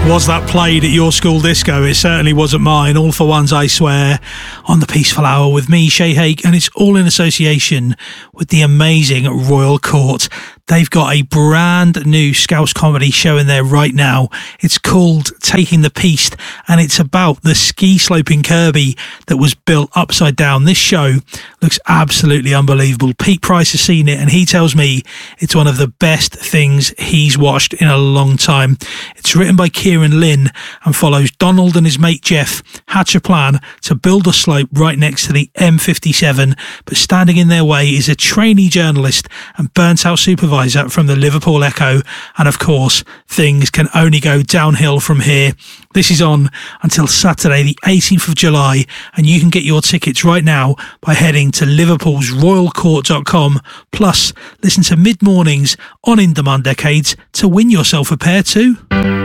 Was that played at your school disco? It certainly wasn't mine. All for Ones, I Swear, on the Peaceful Hour with me, Shay Hake, and it's all in association with the amazing Royal Court. They've got a brand new Scouse comedy show in there right now. It's called Taking the Piste, and it's about the ski slope in Kirby that was built upside down. This show looks absolutely unbelievable. Pete Price has seen it, and he tells me it's one of the best things he's watched in a long time. It's written by Kieran Lynn and follows Donald and his mate Jeff hatch a plan to build a slope right next to the M57, but standing in their way is a trainee journalist and burnt-out supervisor from the Liverpool Echo, and of course, things can only go downhill from here. This is on until Saturday the 18th of July, and you can get your tickets right now by heading to Liverpool's royalcourt.com. Plus, listen to Mid-Mornings on In Demand Decades to win yourself a pair too.